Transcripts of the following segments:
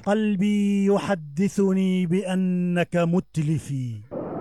قلبي يحدثني بأنك متلفي.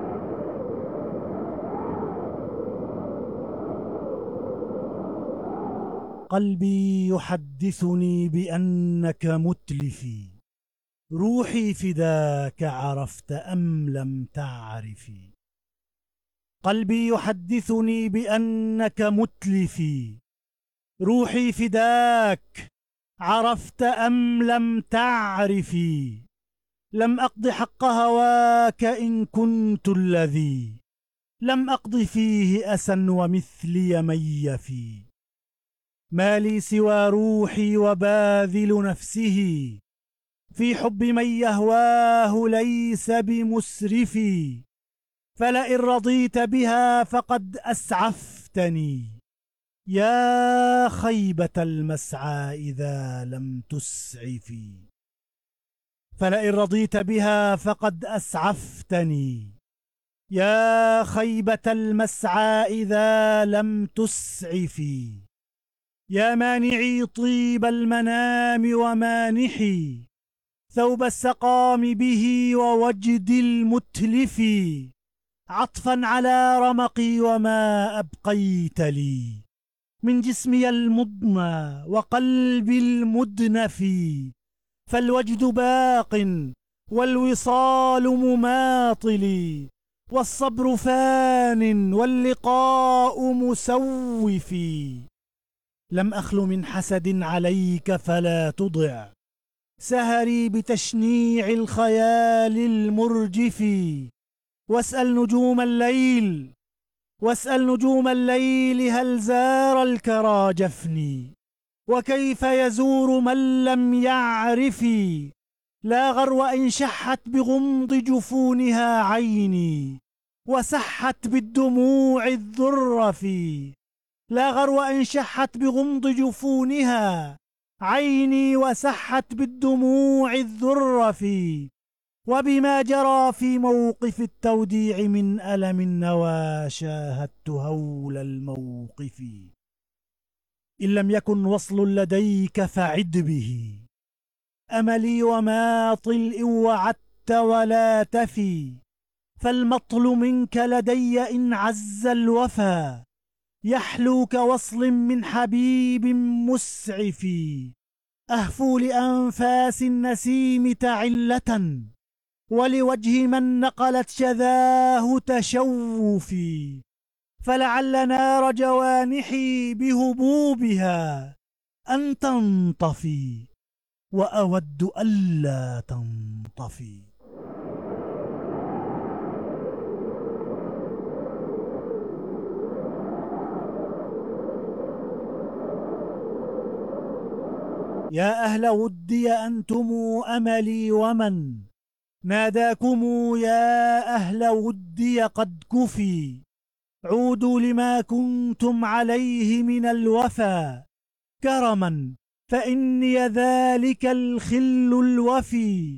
قلبي يحدثني بأنك متلفي. روحي فداك عرفت أم لم تعرفي. قلبي يحدثني بأنك متلفي. روحي فداك عرفت أم لم تعرفي. لم أقض حق هواك إن كنت الذي لم أقض فيه أسا ومثلي من يفي. ما لي سوى روحي وباذل نفسه في حب من يهواه ليس بمسرفي. فلئن رضيت بها فقد أسعفتني يا خيبة المسعى إذا لم تسعفي. فلئن رضيت بها فقد أسعفتني يا خيبة المسعى إذا لم تسعفي. يا مانعي طيب المنام ومانحي ثوب السقام به ووجد المتلف. عطفا على رمقي وما أبقيت لي من جسمي المضنى وقلبي المدنف. فالوجد باق والوصال مماطل والصبر فان واللقاء مسوف. لم أخل من حسد عليك فلا تضع سهري بتشنيع الخيال المرجف. واسأل نجوم الليل هل زار الكرى جفني وكيف يزور من لم يعرف. لا غرو إن شحت بغمض جفونها عيني وسحت بالدموع الذرف. لا غرو إن شحت بغمض جفونها عيني وسحت بالدموع الذرف. وبما جرى في موقف التوديع من ألم النوى شاهدت هول الموقف. إن لم يكن وصل لديك فعد به أملي وماطل إن وعدت ولا تفي. فالمطل منك لدي إن عز الوفا يحلو كوصل من حبيب مسعف. أهفو لأنفاس النسيم تعلة ولوجه من نقلت شذاه تشوفي. فلعل نار جوانحي بهبوبها أن تنطفي وأود ألا تنطفي. يا أهل ودي أنتم أملي ومن ناداكم يا أهل ودي قد كفي. عودوا لما كنتم عليه من الوفا كرما فإني ذلك الخل الوفي.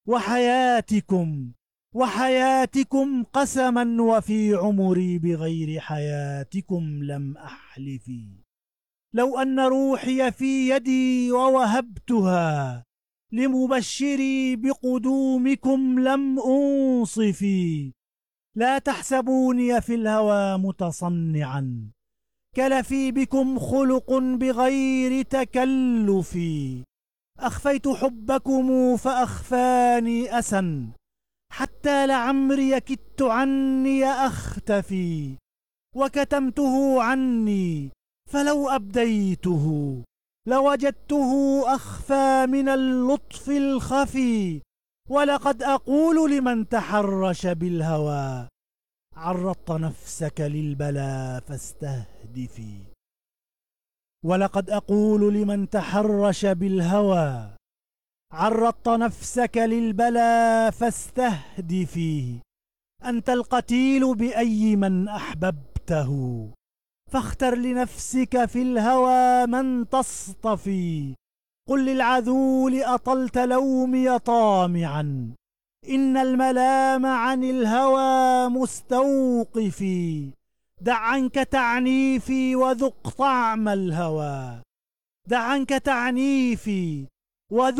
وحياتكم قسما وفي عمري بغير حياتكم لم أحلف. لو أن روحي في يدي ووهبتها لمبشري بقدومكم لم أنصفي. لا تحسبوني في الهوى متصنعا كلفي بكم خلق بغير تكلف. أخفيت حبكم فأخفاني أسا حتى لعمري كدت عني أختفي. وكتمته عني فلو أبديته لوجدته أخفى من اللطف الخفي. ولقد أقول لمن تحرش بالهوى عرضت نفسك للبلى فاستهدفي. ولقد أقول لمن تحرش بالهوى عرضت نفسك للبلى فاستهدفي. أنت القتيل بأي من أحببته فاختر لنفسك في الهوى من تصطفي. قل للعذول أطلت لومي طامعا إن الملام عن الهوى مستوقفي. دع عنك تعنيفي وذق طعم الهوى. دع عنك تعنيفي وذق